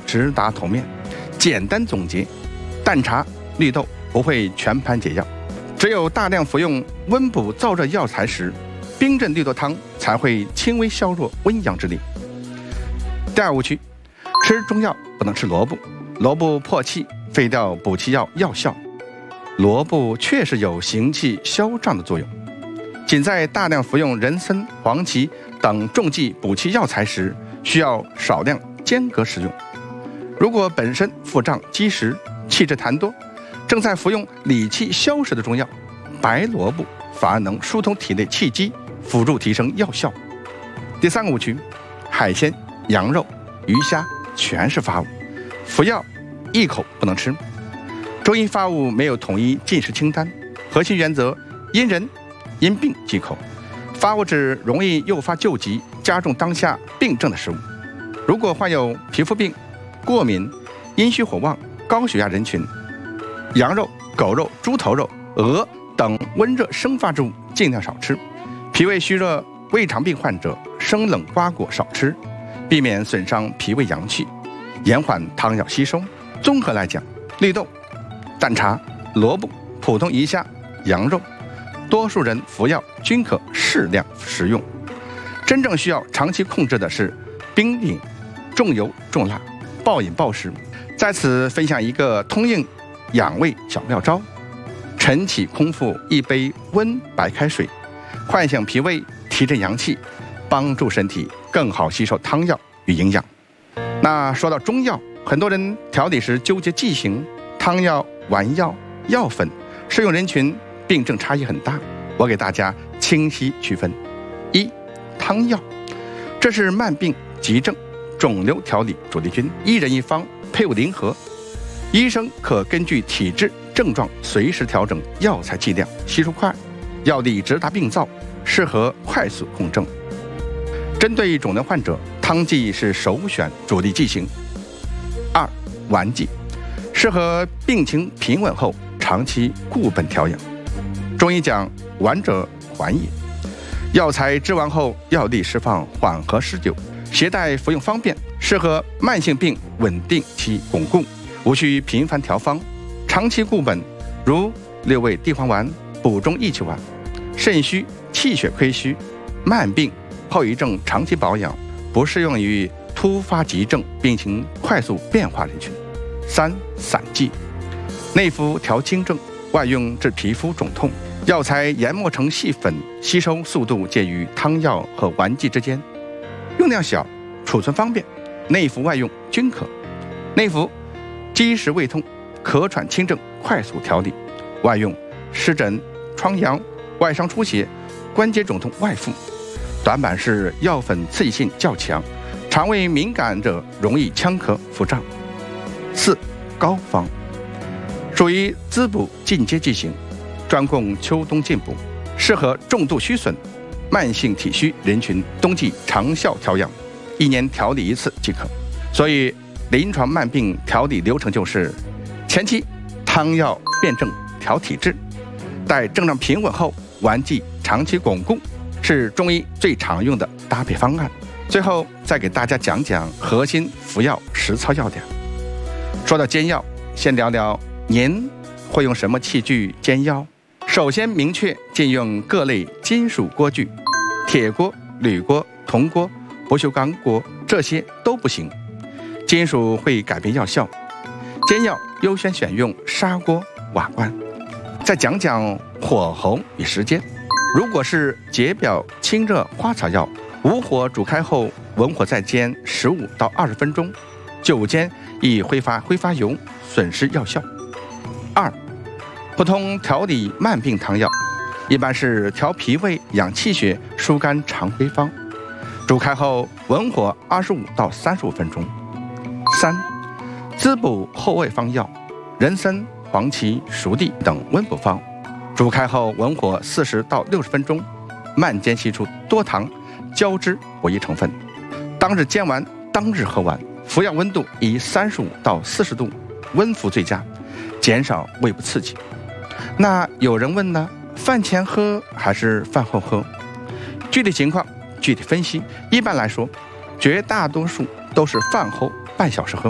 直达头面。简单总结，淡茶、绿豆不会全盘解药，只有大量服用温补燥热药材时，冰镇绿豆汤才会轻微削弱温阳之力。第二误区，吃中药不能吃萝卜，萝卜破气，废掉补气药药效。萝卜确实有行气消胀的作用，仅在大量服用人参、黄芪等重剂补气药材时，需要少量间隔食用。如果本身腹胀积食、气滞痰多，正在服用理气消食的中药，白萝卜反而能疏通体内气机，辅助提升药效。第三个误区，海鲜、羊肉、鱼虾全是发物，服药一口不能吃。中医发物没有统一进食清单，核心原则因人因病忌口。发物指容易诱发救急、加重当下病症的食物。如果患有皮肤病、过敏、阴虚火旺、高血压人群，羊肉、狗肉、猪头肉、鹅等温热生发之物尽量少吃。脾胃虚热、胃肠病患者，生冷瓜果少吃，避免损伤脾胃阳气，延缓汤药吸收。综合来讲，绿豆、淡茶、萝卜、普通鱼虾、羊肉，多数人服药均可适量食用。真正需要长期控制的是冰饮、重油重辣、暴饮暴食。在此分享一个通用养胃小妙招：晨起空腹一杯温白开水，唤醒脾胃，提振阳气，帮助身体更好吸收汤药与营养。那说到中药，很多人调理时纠结剂型，汤药、丸药、药粉，适用人群、病症差异很大。我给大家清晰区分：一、汤药，这是慢病、急症、肿瘤调理主力军，一人一方，配伍灵活，医生可根据体质症状随时调整药材剂量，吸收快，药力直达病灶，适合快速控症。针对肿瘤患者，汤剂是首选主力剂型。二、丸剂，适合病情平稳后长期固本调养。中医讲丸者缓也，药材制完后药力释放，缓和施救，携带服用方便，适合慢性病稳定期巩固，无需频繁调方，长期固本，如六味地黄丸、补中益气丸。肾虚、气血亏虚、慢病后遗症长期保养，不适用于突发急症病情快速变化人群。三、散剂，内服调经症，外用治皮肤肿痛。药材研磨成细粉，吸收速度介于汤药和丸剂之间，用量小，储存方便，内服外用均可。内服积食胃痛、咳喘轻症快速调理，外用湿疹、疮疡、外伤出血、关节肿痛外敷。短板是药粉刺激性较强，肠胃敏感者容易呛咳腹胀。四、膏方，属于滋补进阶剂型，专供秋冬进补，适合重度虚损、慢性体虚人群冬季长效调养，1年调理1次即可。所以临床慢病调理流程就是：前期汤药辩证调体质，待症状平稳后，丸剂长期巩固，是中医最常用的搭配方案。最后再给大家讲讲核心服药实操要点。说到煎药，先聊聊您会用什么器具煎药？首先明确禁用各类金属锅具，铁锅、铝锅、铜锅、不锈钢锅，这些都不行，金属会改变药效。煎药优先选用砂锅、瓦罐。再讲讲火候与时间。如果是解表清热花草药，无火煮开后文火再煎15到20分钟，久煎易挥发油，损失药效。二、普通调理慢病汤药，一般是调脾胃、养气血、疏肝常规方，煮开后文火25到35分钟。三、滋补后味方药，人参、黄芪、熟地等温补方，煮开后文火40到60分钟，慢煎析出多糖、胶质补益成分。当日煎完，当日喝完，服药温度以35到40度温服最佳，减少胃部刺激。那有人问呢，饭前喝还是饭后喝？具体情况具体分析。一般来说，绝大多数都是饭后半小时喝，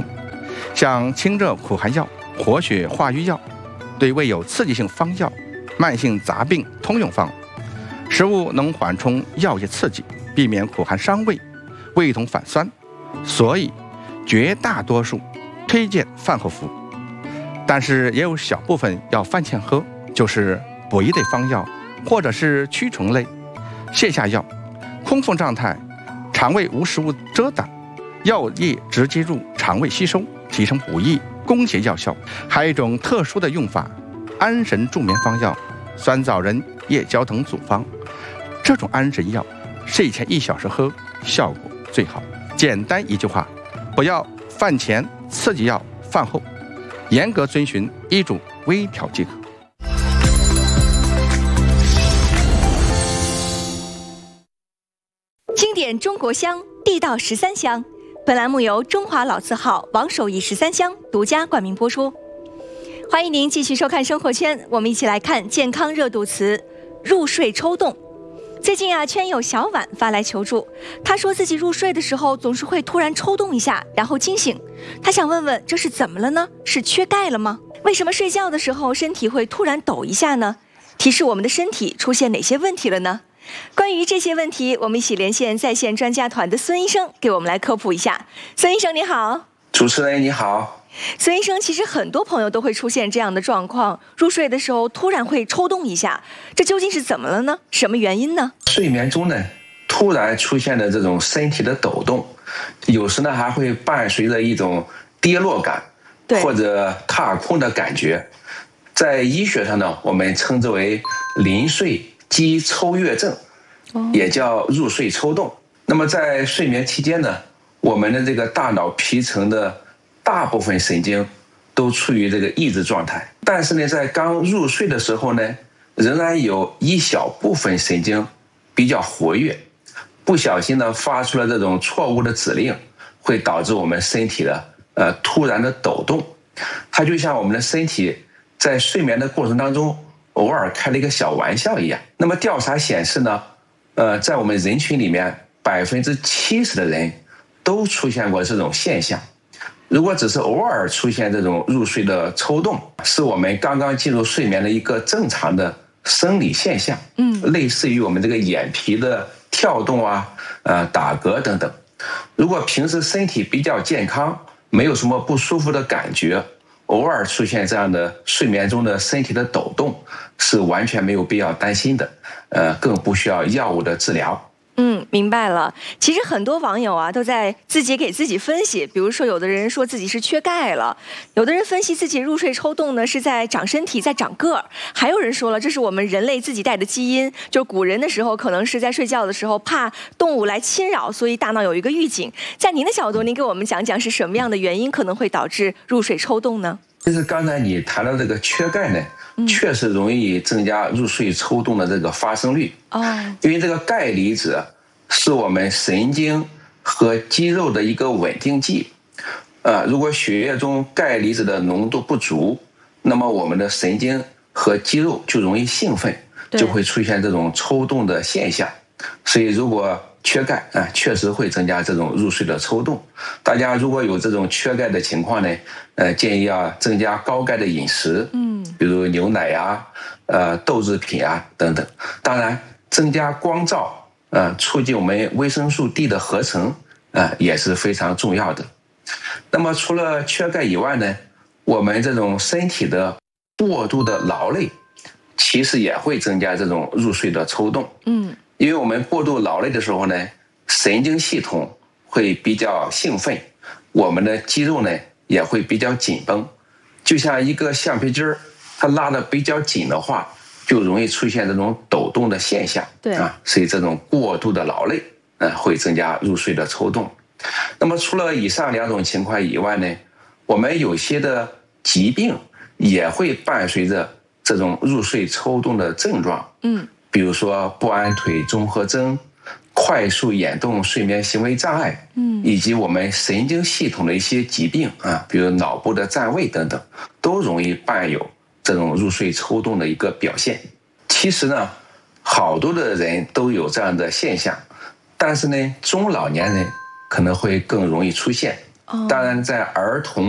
像清热苦寒药、活血化瘀药，对胃有刺激性方药、慢性杂病通用方。食物能缓冲药液刺激，避免苦寒伤胃、胃痛反酸，所以绝大多数推荐饭后服。但是也有小部分要饭前喝，就是补益类方药或者是驱虫类、泻下药，空腹状态，肠胃无食物遮挡，药液直接入肠胃吸收，提升补益，攻邪药效。还有一种特殊的用法，安神助眠方药，酸枣仁、夜交藤组方。这种安神药睡前1小时喝，效果最好。简单一句话，不要饭前刺激药，饭后严格遵循医嘱微调即可。 经典中国香，地道13香。本栏目由中华老字号王守义13香独家冠名播出。欢迎您继续收看生活圈，我们一起来看健康热度词入睡抽动。最近圈友小婉发来求助，她说自己入睡的时候总是会突然抽动一下，然后惊醒。她想问问这是怎么了呢？是缺钙了吗？为什么睡觉的时候身体会突然抖一下呢？提示我们的身体出现哪些问题了呢？关于这些问题，我们一起连线在线专家团的孙医生，给我们来科普一下。孙医生你好。 主持人你好。 孙医生，其实很多朋友都会出现这样的状况，入睡的时候突然会抽动一下，这究竟是怎么了呢？什么原因呢？ 睡眠中呢，突然出现的这种身体的抖动，有时呢还会伴随着一种跌落感，或者踏空的感觉。在医学上呢，我们称之为临睡肌抽跃症，也叫入睡抽动。那么在睡眠期间呢，我们的这个大脑皮层的大部分神经都处于这个抑制状态，但是呢，在刚入睡的时候呢，仍然有一小部分神经比较活跃，不小心呢发出了这种错误的指令，会导致我们身体的突然的抖动。它就像我们的身体在睡眠的过程当中偶尔开了一个小玩笑一样。那么调查显示呢，在我们人群里面70%的人都出现过这种现象。如果只是偶尔出现这种入睡的抽动，是我们刚刚进入睡眠的一个正常的生理现象，类似于我们这个眼皮的跳动打嗝等等。如果平时身体比较健康，没有什么不舒服的感觉，偶尔出现这样的睡眠中的身体的抖动，是完全没有必要担心的，更不需要药物的治疗。 明白了。其实很多网友都在自己给自己分析，比如说有的人说自己是缺钙了，有的人分析自己入睡抽动呢是在长身体，在长个儿，还有人说了这是我们人类自己带的基因，就古人的时候可能是在睡觉的时候怕动物来侵扰，所以大脑有一个预警。在您的角度，您给我们讲讲是什么样的原因可能会导致入睡抽动呢？ 就是刚才你谈到这个缺钙呢，确实容易增加入睡抽动的这个发生率。因为这个钙离子是我们神经和肌肉的一个稳定剂。如果血液中钙离子的浓度不足，那么我们的神经和肌肉就容易兴奋，就会出现这种抽动的现象。所以如果缺钙确实会增加这种入睡的抽动。大家如果有这种缺钙的情况呢，建议要增加高钙的饮食，比如牛奶豆制品等等。当然，增加光照，促进我们维生素 D 的合成，也是非常重要的。那么除了缺钙以外呢，我们这种身体的过度的劳累，其实也会增加这种入睡的抽动。因为我们过度劳累的时候呢，神经系统会比较兴奋，我们的肌肉呢也会比较紧绷，就像一个橡皮筋儿，它拉得比较紧的话，就容易出现这种抖动的现象。所以这种过度的劳累，会增加入睡的抽动。那么除了以上2种情况以外呢，我们有些的疾病也会伴随着这种入睡抽动的症状。比如说不安腿综合征、快速眼动睡眠行为障碍，以及我们神经系统的一些疾病比如脑部的占位等等，都容易伴有这种入睡抽动的一个表现。其实呢，好多的人都有这样的现象，但是呢，中老年人可能会更容易出现。当然，在儿童